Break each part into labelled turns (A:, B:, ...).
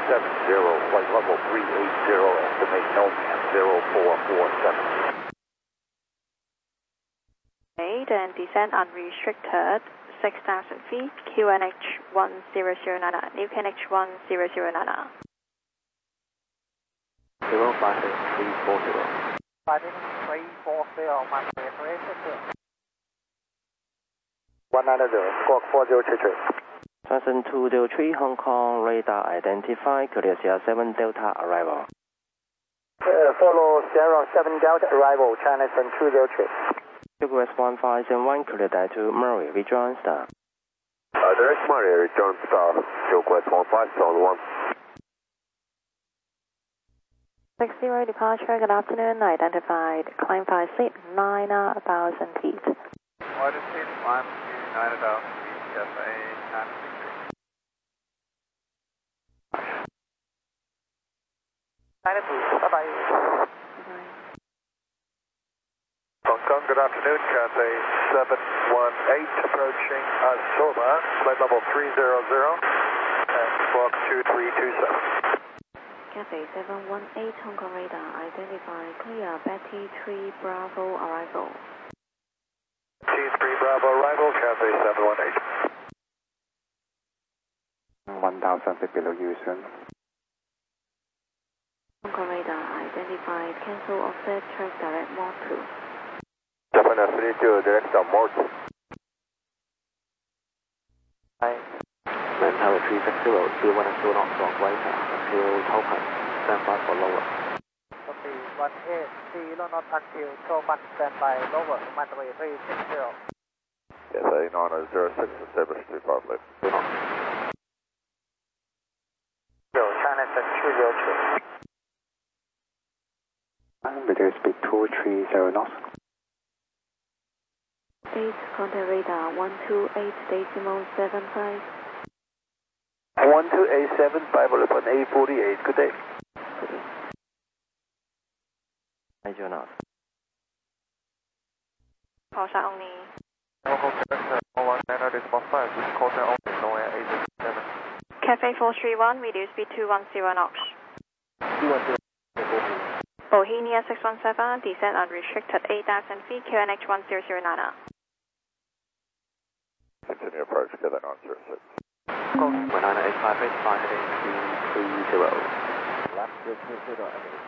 A: flight level 380, estimate Nomad 0447.
B: Made and descent unrestricted, 6,000 feet, QNH 1009, new QNH 1009.
C: 05340.
D: 190, squawk 4033.
C: Transson 203 Hong Kong, radar identified, clear Sierra 7 Delta arrival.
D: Follow Sierra 7 Delta arrival, China Sun 203.
C: Request 1571, clear to Murray, rejoin star.
A: Direct Murray, rejoin star, request 1571.
B: 60 departure, good afternoon, identified, climb 5 seat, 9,000 feet.
E: Order seat, climb to 9,000 feet, CFA 963.
D: 92, bye-bye.
E: Hong Kong, good afternoon, Cathay 718 approaching Soba, flight level 300, and squawk 2327.
B: Cathay 718 Hong Kong radar, identified, clear, Betty 3 Bravo arrival.
E: T3 Bravo arrival, Cathay 718.
D: 1,000 feet below you soon.
B: Hong Kong radar, identified, cancel offset, track direct mode 2.
A: Japan F32, direct on mode 2.
C: Man tower 360, 212 knots on right until Taupan, stand by for lower.
D: Copy 180 knot until Taupan, stand by lower, runway 360.
A: Yes, A906, establish 25 left.
C: 2 knots.
D: China Sun 203. Reduce speed 230 knots.
B: 8 contact radar, 128.75.
A: 12875, on A48, good day.
C: Major knots.
B: Porsche only.
E: Local character 119.5, with quarter only, Noah 807.
B: Cafe 431, reduce speed 210 knots.
C: 210.
B: Bohemia 617, descent unrestricted 8,000 feet, QNH 1009.
A: Continue approach, get that 906.
C: 19858, heading 230.
D: Left 230,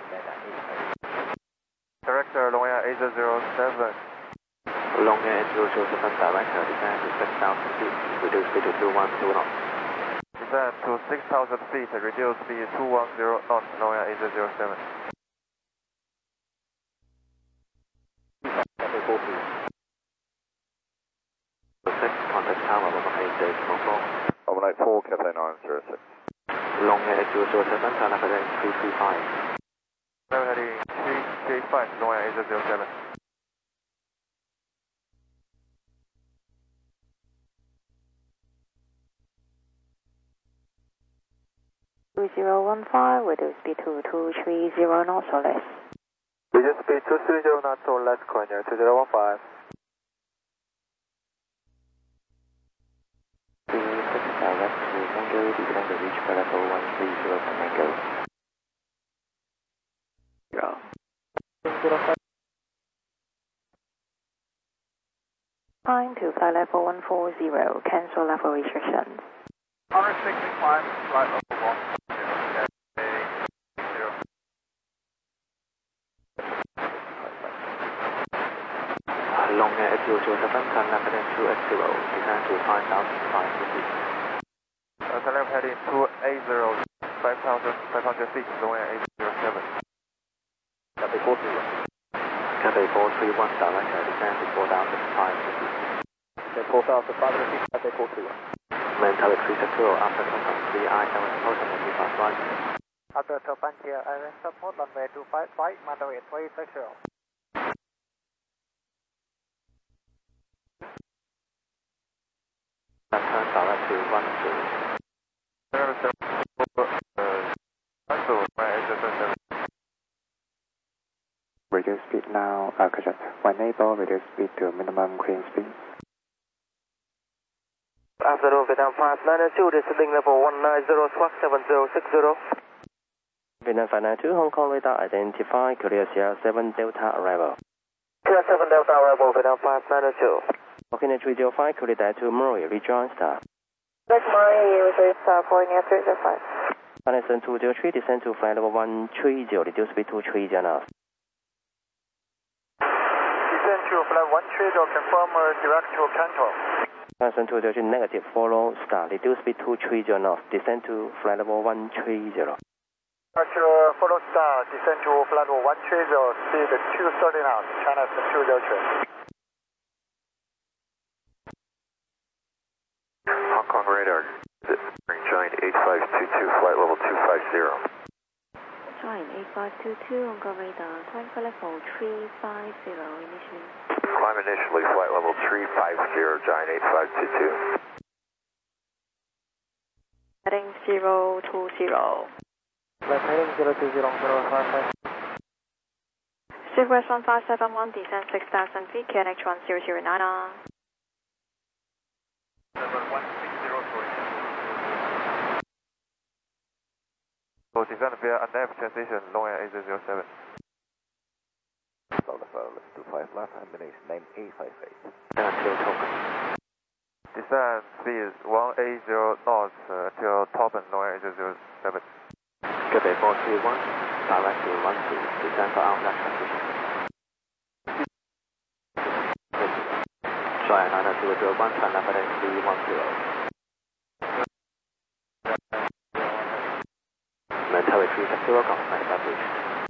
E: Director Noah 807.
C: Long air 007, director, descend to 6,000 feet, reduce speed to 210 knots.
E: Descend to 6,000 feet, reduce speed 210 knots, Noah 807.
C: Cafe 40. 6, contact tower 180.4.
A: 184, Cathay 906.
C: Long air 007, turn up heading 335.
E: Now heading 335, Noah 807.
B: 2015, reduce speed to 230 knots or less.
E: Reduce speed 230 knots or less, Konya 2015.
C: 26 direct to Mango, descend to reach level 130 from Mango.
B: Time to flight level 140, cancel level restrictions.
E: R60 climb, flight level 1.
C: Long air 007, turn left heading 280, descend to 5,500 feet.
E: Turn left heading 280, 5,500 feet, Noah 807.
C: Cafe 431. Cafe 431, director, descend to 4,500 feet.
D: 4,500 feet, Cafe 431.
C: Man tower 360, after contact 3I7 support and 25 right.
D: After Taupan here, island support runway 25 right, runway 360.
C: Left turn direct to 1
D: Reduce speed now, when able, reduce speed to minimum clean speed.
A: After
C: Vietnam 592, descending level 190, squawk 7060.
F: Vietnam 592, Hong Kong radar identified, clear Sierra 7 Delta arrival.
C: Sierra 7 Delta arrival, Vietnam 592.
F: Walking at 305, clear that to Murray, rejoin star.
B: That's Murray, rejoin star, boarding at 305.
F: Anderson 203, descend to flight level 130, reduce speed to 30 knots.
D: Descend to flight 130, confirm direct to Canton.
F: Anderson 203, negative, follow star, reduce speed to 30 knots, descend to flight level 130.
D: Follow star, descend to flight level 130, speed 230 knots, China 203.
A: Hong Kong radar, Giant 8522, flight level 250.
B: Giant 8522, Hong Kong radar, climb for level 350 initially.
A: Climb initially, flight level 350, Giant 8522.
B: Heading 020.
D: Flight heading 020,
B: Southwest 1571, descend 6,000 feet, KNX 1009 on.
E: So descend via a nav transition, long air 8007.
A: Let's do 5 left, combination name 858.
E: Descend speed 180 knots till top and long air 8007.
C: Cathay 431, direct to 12, descend for outlet transition. Try another 001, turn left at 310. Military 360, contact established.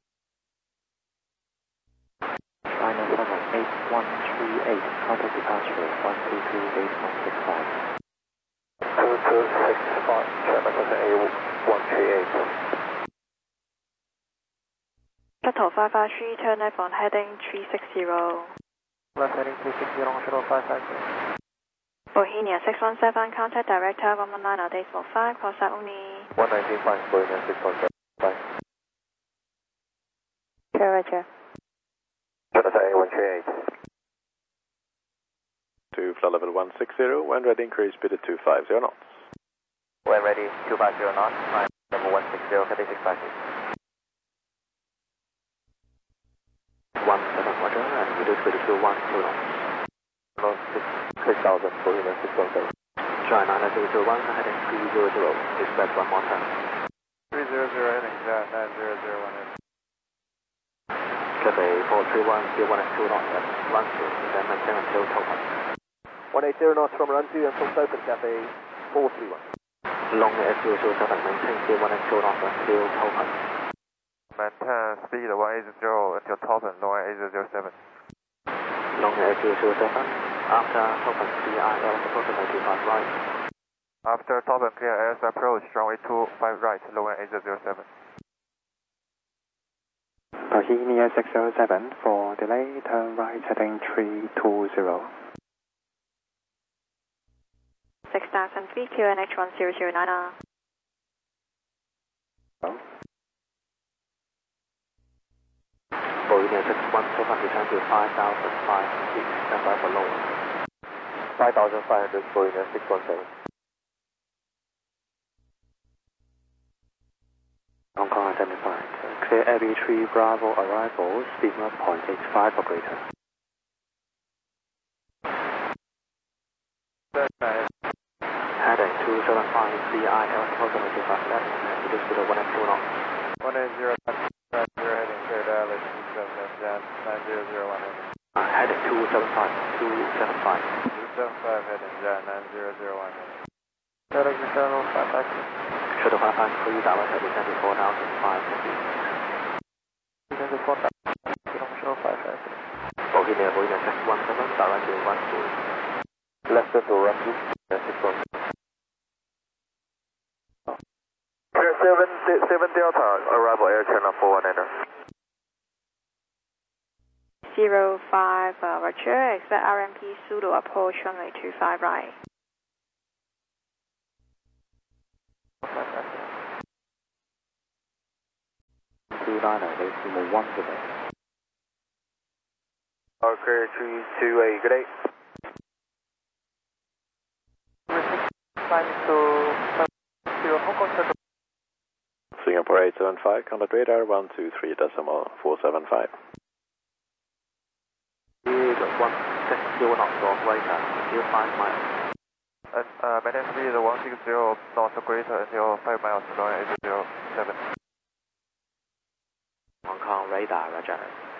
F: China 78138, contact departure 1228165.
A: 2265, China 78138.
B: Shuttle 553, turn left on heading 360.
D: left heading 360, shuttle 553.
B: Bohemia 617, contact director 119 decimal 5, cross out only.
A: 119.5, Bohemia 617.5.
B: Sure, Roger.
A: China 78138.
G: To flight level 160, when ready, increase speed to 250 knots.
C: When ready, 250 knots, climb level 160, Cathay 656. 17, Roger, and reduce speed to 120 knots.
A: 6,000, Bohemia 617.
C: Try 9001, heading 300, expect one more time.
E: 300 heading, 9001.
C: Cathay 431, still 1 at 2 knots at run 2, then maintain until Tokyo.
D: 180 knots from run 2 until open, Cathay 431.
C: Long air 007, maintain still 1 at 2 knots until Tokyo.
E: Maintain speed 180 until top and long air 8007.
C: Long air 007, after Tokyo CIL approximately 5 right.
E: After top and clear airs approach, runway 25 right, long air 8007.
F: Bohemia 607, for delay, turn right heading 320.
B: 6,000 feet, QNH 1009 on.
C: Bohemia 617, descend to 5,500 feet, stand by for lower.
A: 5,500, Bohemia 617.
F: Hong Kong identified. Clear Abbey 3 Bravo arrival, speed mark 0.85 or greater.
C: Heading 275, CIL approximately 5 left, and reduce speed to 1 at 2 knots.
E: 180, heading clear dial 27, 9001.
C: Heading 275,
E: 275 heading, 9001.
D: Direct channel 553.
C: Shuttle 553, direct at descend to 4,500 feet.
D: Descend to 4,000 feet, shuttle 553.
C: Bohemia 617, direct to 12.
A: Left to run 2, 617. Clear 7 Delta, arrival air channel 419.
B: 05, Roger, expect RMP Zulu approach runway 25 right.
F: 290, decimal 1 today.
A: Okay, 328, good day.
D: Climb to 0 Hong Kong Central.
G: Singapore 875, contact radar 123.475.
C: 160 knots off radar, still 5 miles.
E: Maintain speed 160 knots greater until 5 miles, Noya 807.
C: Hong Kong radar, roger.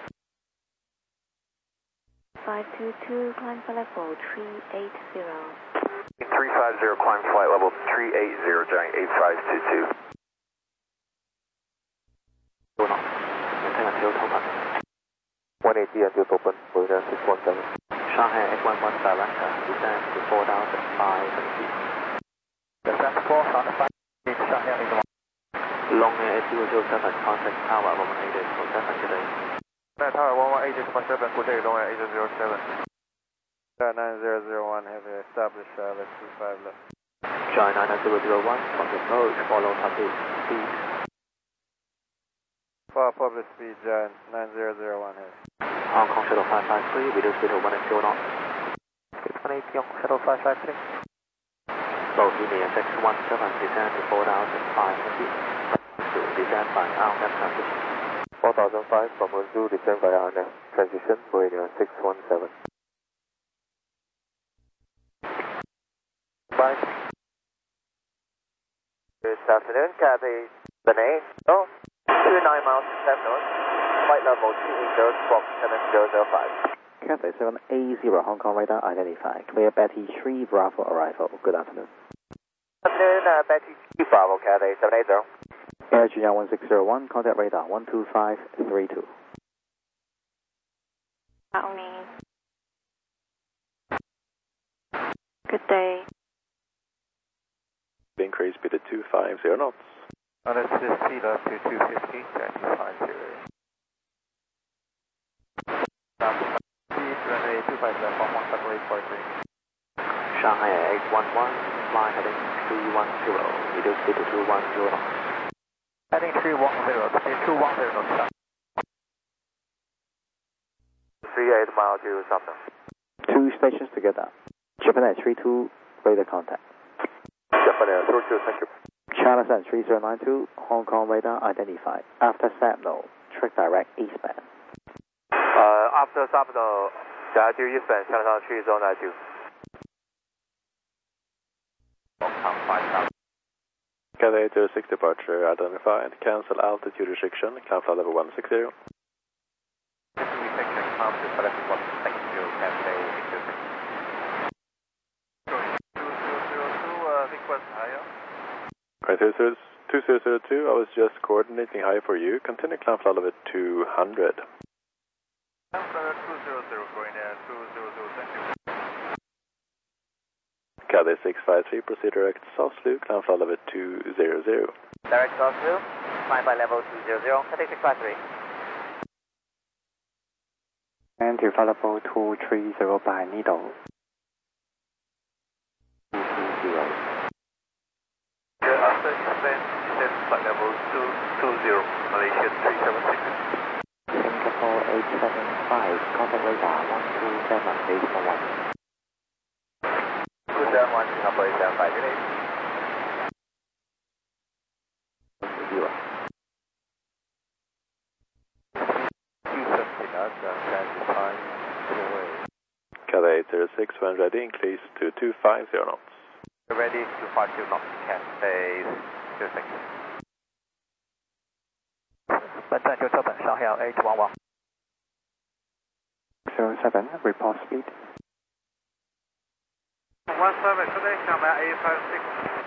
B: 522, climb flight level 380.
A: 350, climb flight level 380, Giant 8522.
C: 2 knots, maintain until open.
A: 180 until open, Bermuda 617.
C: Shanghai 811 director, descend to 4,500 feet.
D: Descent 4,500 feet, Shanghai 811.
C: Long Air 807, contact tower 118.7 today.
E: Tower 118.7, good day, Noya 807. 9001, have established let's 25 left.
C: China 9001, from the approach, follow public speed.
E: For public speed, 9001, have.
C: Hong Kong Shuttle 553, reduce speed to 180 knots.
D: 618, Hong Kong Shuttle 553.
C: Both Union 617, descend to 4,500 feet. To descend by RNAV transition.
A: 4005 from Runzu, descend via RNAV. Transition, Bermuda 617.
D: Bye.
A: Good afternoon, Cathay 780. 29 miles to 7 north. Flight level 280, Squawk 7005.
H: Cathay 780, Hong Kong radar identified. Clear Betty 3 Bravo arrival. Good afternoon.
A: Good afternoon, Betty 3 Bravo, Cathay 780.
H: Air Junior 1601, contact radar 12532.
B: Good day.
G: Increase speed to 250 knots.
E: Let's speed up to 250, 250. Speed runway 25 left, 11.843.
C: Shanghai 811, fly heading 310, reduce speed to 210 knots.
D: Heading 310, speed 210 knots.
A: 38 miles to Southern.
H: 2 stations together. Japan Air 32, radar contact.
A: Japan Air 32, thank you.
H: China Sun 3092, Hong Kong radar identified. After Sabno, track direct eastbound.
A: After Sabno, direct eastbound, China Sun 3092.
G: Cathay 806 departure identified. Cancel altitude restriction. Climb flight level 160. Right, 2002, I was just coordinating high for you. Continue climb flight level 200.
E: 200, going there, 200, thank you.
G: Cathay 653, proceed direct South Loop, climb flight level 200.
A: Direct South Loop, climb flight level 200, Cathay 653.
H: And to flight level 230 by Needle. 220.
E: After descend flight level 220, Malaysia 376.
H: Singapore 875, contact radar 127, base for 1.
A: 271, Singapore 875, good day.
H: Zero.
E: 270 knots, standby, away.
G: Cathay 806, when ready, increase to 250 knots.
E: Ready to 52 knots, Cathay 26.
D: 本站就坐本Shanghai 811.
H: 07, report speed.
E: 17 today, Shanghai 856.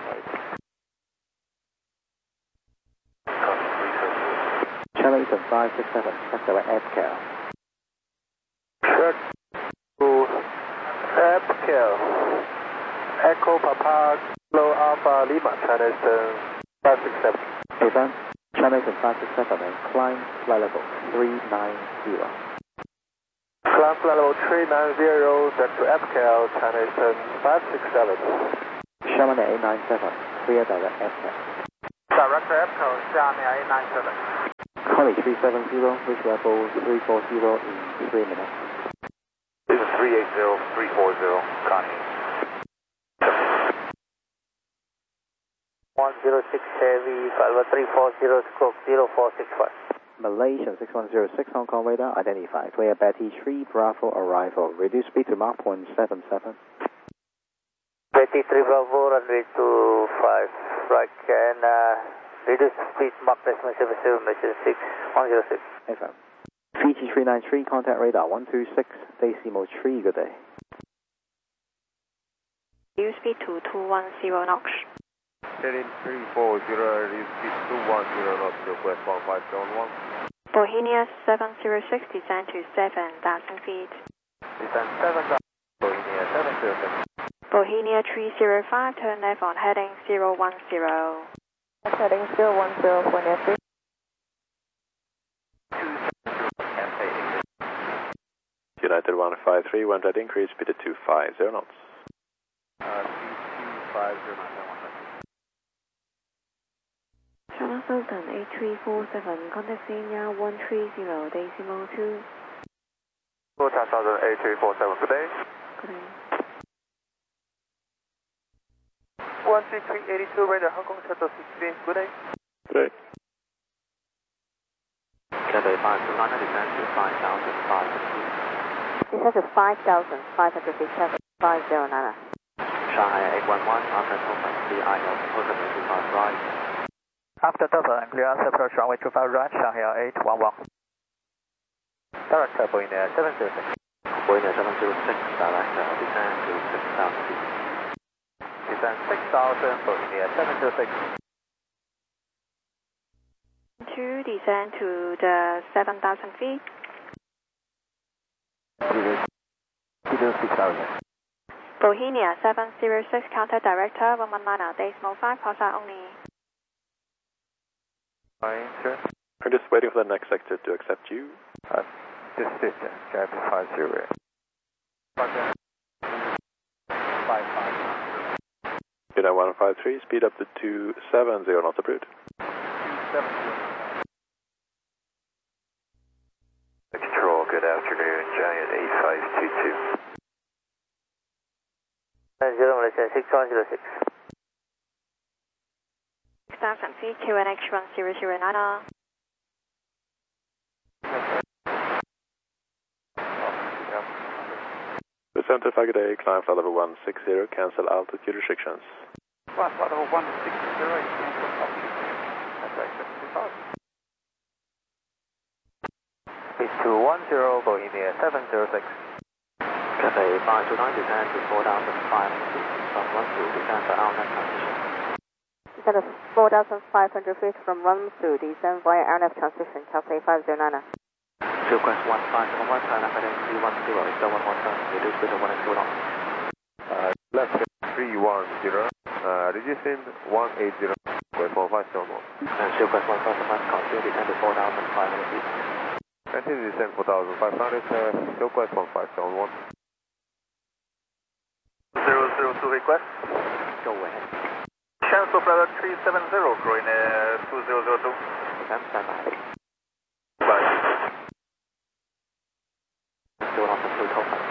H: Channel 567, track direct FCAL.
D: Check to FCAL. Echo Papa Kilo Alpha Lima, China Eastern 567.
H: Event, China 567 and climb flight level 390.
D: Climb flight level 390, back to FCAL, China Eastern 567.
H: Sherman 897, clear direct FCAL.
D: Direct to FCAL, Shanghai 897.
H: Connie 370, reach level 340 in 3 minutes.
A: This is 380, 340, Connie. 106 Heavy, Alpha 340, stroke 0465.
H: Malaysian 6106, Hong Kong radar, identified. Clear Betty 3, Bravo arrival. Reduce speed to Mach 177.
A: Betty 3 Bravo, runway 25, right, and reduce speed Mach 77, mission 6106.
H: FM. VT 393, contact radar 126, decimal 3, good day.
B: Reduce speed to 210 knots.
E: Heading 340, reduce speed 210 knots, request 1571.
B: Bohemia 706, descend to 7,000 feet.
C: Descend 7,000, Bohemia 706.
B: Bohemia 305, turn left on heading 010. Heading 010, Bohemia 3.
G: United 153, 1 jet increase, speed at 250 knots.
C: 250 knots.
B: China Southern 8347, contact Senior 130, decimal 2.
E: China Southern 8347, good day.
B: Good day.
E: 13382, radar Hong Kong Shuttle 16, good day.
G: Good day.
C: Cathay 529, descend to 5,500 feet.
B: Descend to 5,500 feet, traffic 509.
C: Shanghai 811, after Tokyo, CIL, Tokyo 25 right.
A: After Tokyo, clear approach runway 25 right, Shanghai 811. Director Bohemia 706.
C: Bohemia 706, director, descend to 6,000 feet.
A: Descend 6,000, Bohemia 706.
B: To descend to the 7,000 feet.
H: Kilo 6000.
B: Bohemia 706, contact director 119, decimal 5, call sign only.
E: Fine, sir.
G: I'm just waiting for the next sector to accept you.
E: This distance, Gap 50.
G: United 153, speed up to 270 knots approved.
E: 270.
A: Control, good afternoon, Giant 8522. Malaysia 6106.
B: 6,000 feet, QNH 1009.
G: Descend to Fagaday, climb flight level 160, cancel altitude restrictions.
E: Flight level 160, cancel altitude. Cathay 75.
A: Speed 210, Bohemia 706.
C: Cathay 529, descend to 4,500 feet. From 12, descend to RNAV transition.
B: Descend to 4,500 feet from 12, descend via RNAV transition, Cathay 509.
C: Request 1571, turn left heading 310, is 117, reduce speed to 1 knots.
E: Left 310, reducing 180, request 1571.
C: And request 1571, continue descend to 4,500 feet.
E: Continue descend 4,500, request 1571.
A: 002 request.
C: Go ahead.
A: Cancel flight 370, growing 2002.
C: Descend, stand by.
A: Bye.
C: Still on the 2 Tokyo.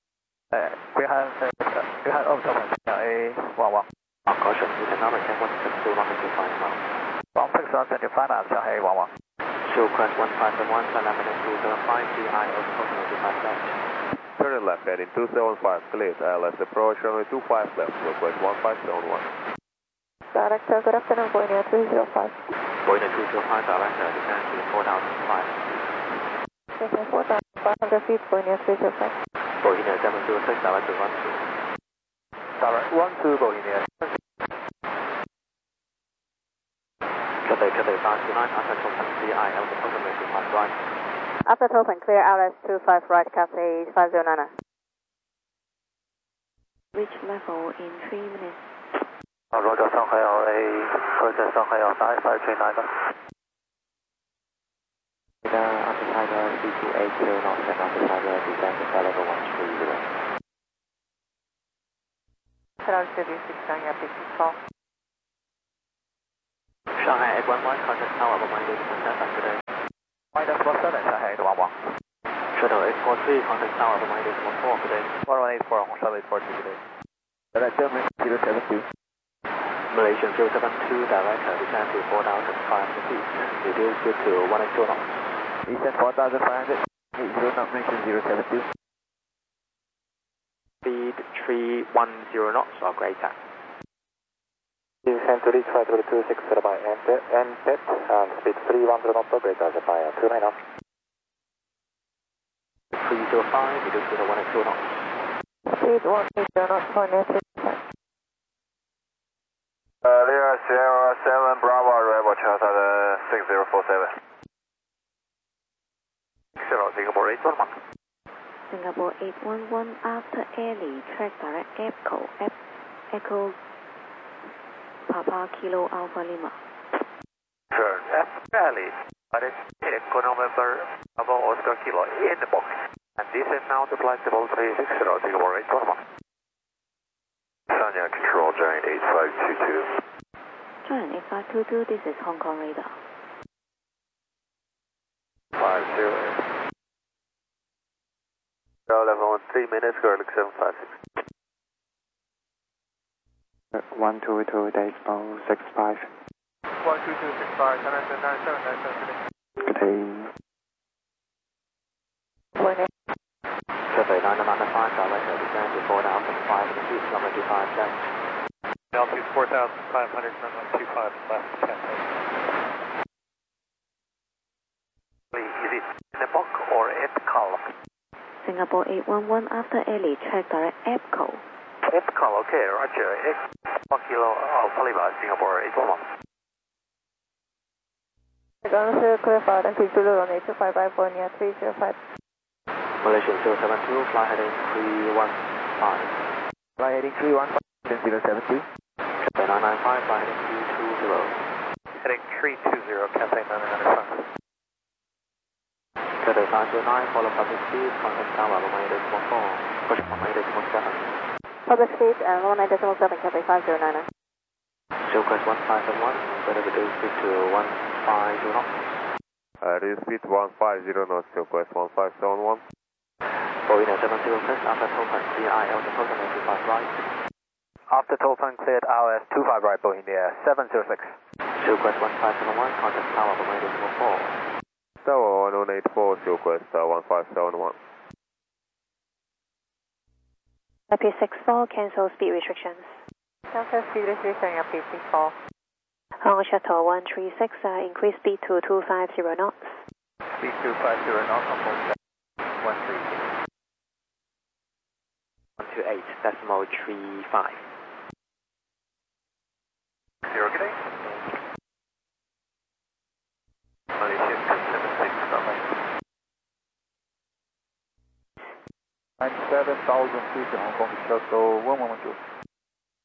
A: Behind of Tokyo, A11.
C: Caution, you can now maintain 16125 miles.
A: 16125 Shanghai 11.
C: Request 1571, turn left heading 205, CIL, Tokyo 25 left.
E: Turn left heading 275, cleared. ILS approach runway 25 left, request 1571.
B: Director, good afternoon, Bohemia 305.
C: Bohemia 205, director, descend to 4,500 feet.
B: Descend 4,500 feet, Bohemia 305.
C: Bohemia 706, director 12.
A: Direct 12, Bohemia.
C: Cathay 529, after Tokyo, CIL, Tokyo 25 right.
B: After open, clear LS 25 right, Cathay 509. Reach level in 3 minutes.
A: Roger, Shanghai LA, Roger, Shanghai LA 539.
C: After Tiger, C280 knots, and after Tiger, descend to flight level 130.
B: Hello, City 69, Epic Call.
C: Shanghai 811, contact tower over my data center today.
A: Minus 17, Shanghai 811.
C: Shuttle 843, contact tower over my data 4 today.
A: 1184, Shuttle 842 today. Director, Kilo 72.
C: Malaysian 072, direct descend to 4,500 feet. Reduce speed to 180 knots.
E: Descend 4,500, 80 knots, Malaysian 072.
C: Speed 310 knots or greater.
D: Descend to reach flight level 260 by NPET and speed 310 knots or greater as a fire 29 knots.
C: 305, reduce speed to 180 knots.
B: Speed 180 knots for near 3.
A: Lear Sierra 7 Bravo arrival chart at 6047. Singapore 811.
B: Singapore 811 after Airlie, track direct EPCO, Echo Papa Kilo Alpha Lima.
A: Turn Airlie, Echo November Bravo Oscar Kilo in the box. And descend now to flight level 360 Singapore 811. Sanya Control Giant 8522.
B: Giant 8522, this is Hong Kong radar.
A: 50. Level 3 minutes, Garlic 756.
F: 122 65.
E: 12265, 997, 977.
F: Good day.
C: Cathay 995, direct descend to 4,500 feet, runway 25 left.
E: Altitude 4,500, runway 25 left, Cathay.
A: Is it in the box or EPCO?
B: Singapore 811 after Airlie, track direct EPCO.
A: EPCO, okay, roger. Echo Kilo Alpha Lima, Singapore 811.
B: Gunner clear for and please Zulu on 8255 near 305.
C: Malaysian 072, fly heading 315.
E: Fly heading 315, 072.
C: Cathay 995, fly heading 320.
E: Heading 320, Cathay 995.
C: Cathay 509, follow public speed, contact tower 18.4, push 18.7.
B: Public speed and 19.7, Cathay 509.
C: Silquest 1571, better reduce speed to 150 knots.
E: Reduce speed 150 knots, Silquest 1571.
C: Boeing 70 request, after token CIL, the token 25 right.
A: After total cleared RS 25 right, Boeing the 706.
C: Silquest 1571, contact tower 18.4.
E: Tower 1184, Silquest 1571.
B: IP64, cancel speed restrictions.
I: Cancel speed restriction, IP64.
B: Hong Shuttle 136, increase speed to 250 knots.
E: Speed 250 knots on board 136.
C: 128.35.
E: 0, good day. Malaysian 276, bye-bye. 97,000 feet, Hong Kong Shuttle 1112.